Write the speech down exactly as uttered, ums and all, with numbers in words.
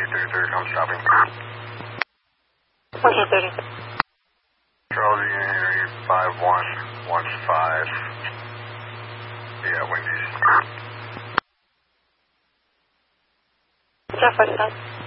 thirty-three, come stopping. one thirty. Charlie, five one one five. Yeah, Wendy's. Jefferson.